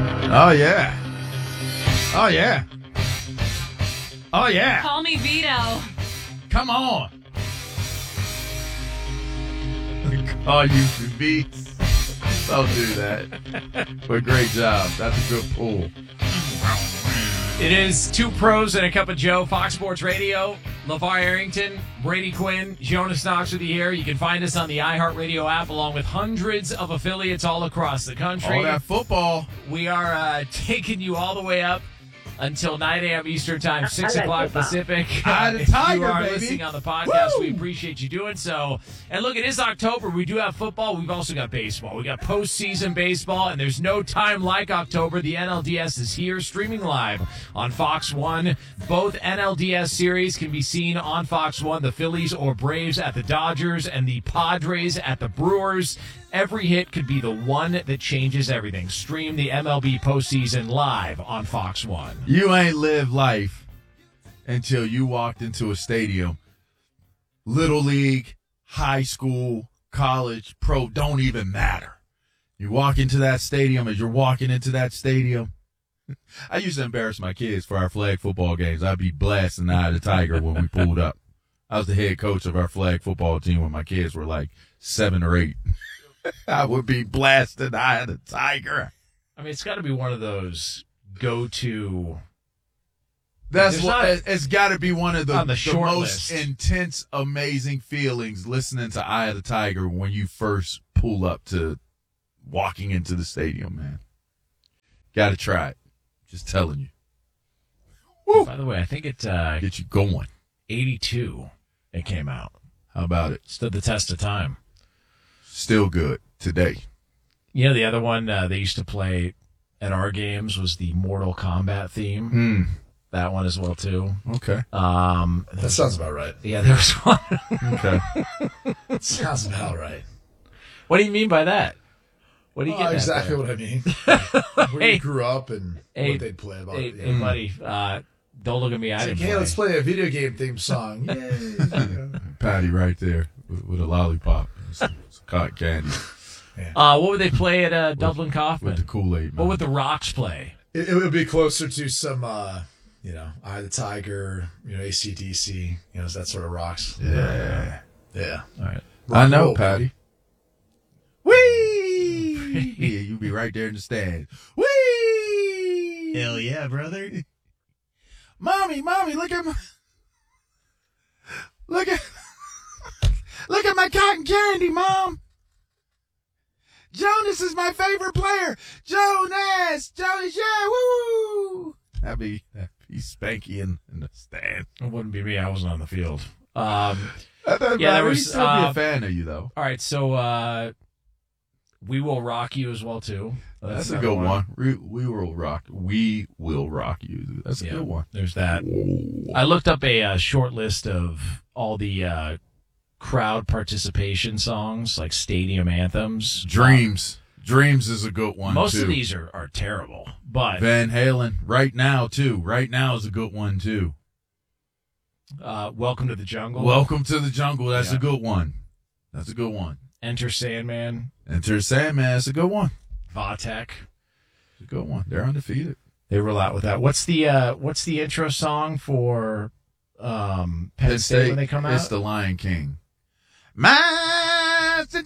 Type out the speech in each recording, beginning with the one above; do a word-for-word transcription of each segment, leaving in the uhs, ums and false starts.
Oh, yeah. Oh, yeah. Oh, yeah. Call me Vito. Come on. Call you V. Don't do that. But great job. That's a good pull. It is Two Pros and a Cup of Joe, Fox Sports Radio. LeVar Arrington, Brady Quinn, Jonas Knox with you here. You can find us on the iHeartRadio app along with hundreds of affiliates all across the country. All that football. We are uh, taking you all the way up until nine a.m. Eastern Time, six like o'clock football. Pacific. Eye the if tiger, you are baby. listening on the podcast, Woo! we appreciate you doing so. And look, it is October. We do have football. We've also got baseball. We got postseason baseball, and there's no time like October. The N L D S is here, streaming live on Fox one. Both N L D S series can be seen on Fox one. The Phillies or Braves at the Dodgers, and the Padres at the Brewers. Every hit could be the one that changes everything. Stream the M L B postseason live on Fox one. You ain't lived life until you walked into a stadium. Little league, high school, college, pro, don't even matter. You walk into that stadium, as you're walking into that stadium. I used to embarrass my kids for our flag football games. I'd be blasting the Eye of the Tiger when we pulled up. I was the head coach of our flag football team when my kids were like seven or eight. I would be blasting the Eye of the Tiger. I mean, it's got to be one of those go-to. That's There's what not- it's got to be one of the, on the the short most list. intense, amazing feelings listening to Eye of the Tiger when you first pull up to walking into the stadium, man. Got to try it. Just telling you. Woo. By the way, I think it uh, Get you going. eighty-two. It came out. How about it? Stood the test of time. Still good today. You know, the other one uh, they used to play at our games was the Mortal Kombat theme. Hmm. That one as well too. Okay. Um, That sounds about right. yeah, there was one. Okay. Sounds about right. What do you mean by that? What do you Oh, get? exactly what I mean. Where Hey. you grew up and Hey. what they'd play about Hey, it. hey, Yeah. buddy, uh, don't look at me. I It's like, didn't hey, play. let's play a video game theme song. Yay. Patty right there with, with a lollipop. Some, some cotton candy Uh, what would they play at uh, Dublin Kaufman? with the Kool-Aid, man. What would the Rocks play? it, it would be closer to some, uh, you know, Eye of the Tiger, you know, A C D C, you know, that sort of rocks. Yeah. Yeah. All right. I know, roll. Patty. Whee! Yeah, you be right there in the stand. Whee! Hell yeah, brother. Mommy, mommy, look at my, look at, look at my cotton candy, Mom. Jonas is my favorite player. Jonas, Jonas, yeah, woo! That'd be, that'd be Spanky in, in the stand. It wouldn't be me. I wasn't on the field. Um, I thought, Yeah, there He'd was, still be uh, a fan of you, though. all right, so uh, We Will Rock You as well, too. That's, a another good one. We, we will rock. We will rock you. That's a Yeah, good one. There's that. I looked up a uh, short list of all the uh, crowd participation songs, like stadium anthems. Dreams. Dreams is a good one, Most too. of these are, are terrible, but Van Halen, Right Now, too. Right Now is a good one, too. uh, Welcome to the Jungle. Welcome to the Jungle. That's Yeah. a good one. That's a good one. Enter Sandman. Enter Sandman. That's a good one. Vatek. It's a good one. They're undefeated. They roll out with that. What's the uh, what's the intro song for um, Penn State when they come out? It's the Lion King. Master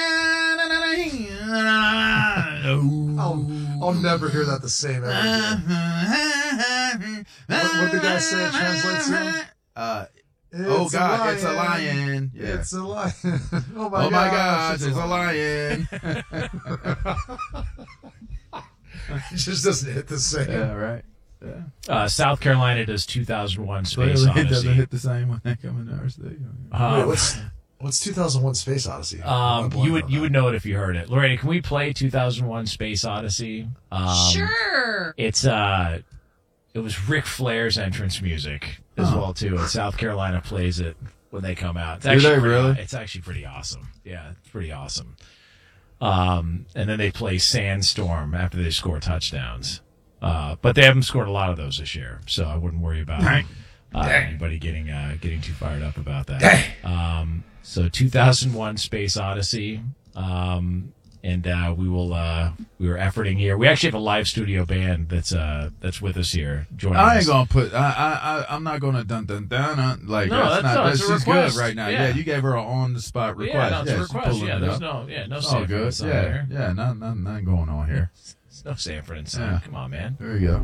I'll, I'll never hear that the same ever again. What- what the guy say it translates to? Uh, It's oh, a God, it's a lion. Yeah. It's a lion. Oh, my oh, my gosh, gosh, it's a lion. It just doesn't hit the same. Yeah, right. Yeah. Uh, South Carolina does two thousand one Space Really? It Odyssey. doesn't hit the same when they come into our stadium. Um, Wait, what's what's two thousand one Space Odyssey? um, I'm blanking you would on you that. would know it if you heard it. Lorena, can we play two thousand one Space Odyssey? Um, Sure. It's uh, it was Ric Flair's entrance music as Oh. well too, and South Carolina plays it when they come out. It's Do actually they pretty, really? It's actually pretty awesome. Yeah, it's pretty awesome. Um, and then they play Sandstorm after they score touchdowns. Uh, but they haven't scored a lot of those this year, so I wouldn't worry about uh, anybody getting uh, getting too fired up about that. Um, so two thousand one Space Odyssey. Um, and uh, we will. Uh, we were efforting here. We actually have a live studio band that's uh, that's with us here. Joining I ain't us. gonna put. I I I- I'm not gonna dun dun dun. dun like No, that's, that's not. no, That's it's a just request. good right now. Yeah. Yeah, you gave her an on the spot request. Yeah, no, it's a she's request. pulling Yeah, it there's up. no, yeah, no It's all Sanford good. and Son Yeah, there. yeah, nothing, nothing, nothing going on here. There's no Sanford and Son. Yeah. Come on, man. There you go.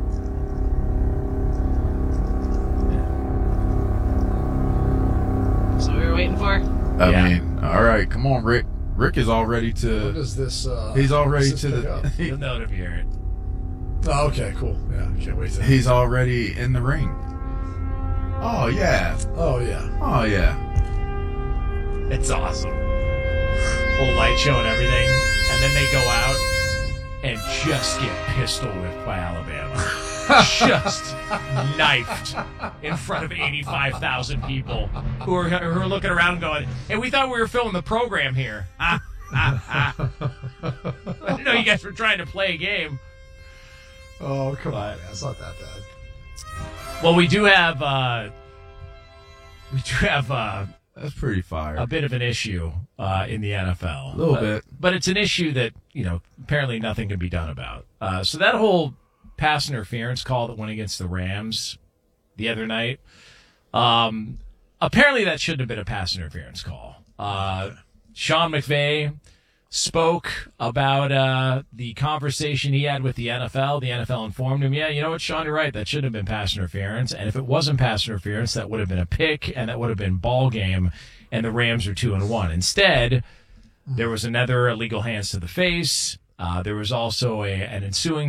So we were waiting for. I Yeah. mean, all right, come on, Rick. Rick is all ready What to. is this? Uh, He's all ready does to this pick up? the. You'll know it if you hear it. Oh, okay, cool. Yeah, can't wait to. He's already in the ring. Oh yeah. Oh yeah. Oh yeah. It's awesome. Whole light show and everything, and then they go out and just get pistol whipped by Alabama. Just knifed in front of eighty-five thousand people who are, who are looking around going, hey, we thought we were filming the program here. Ah, ah, ah. I didn't know you guys were trying to play a game. Oh come on, But- man. It's not that bad. Well, we do have, uh, we do have uh, That's pretty fire. a bit of an issue uh, in the N F L. A little But- bit. But it's an issue that, you know, apparently nothing can be done about. Uh, so that whole pass interference call that went against the Rams the other night, um, apparently that shouldn't have been a pass interference call. Uh, Sean McVay spoke about uh, the conversation he had with the N F L. The N F L informed him, yeah, you know what, Sean, you're right. That shouldn't have been pass interference. And if it wasn't pass interference, that would have been a pick, and that would have been ball game, and the Rams are two and one. Instead, there was another illegal hands to the face. Uh, there was also a, an ensuing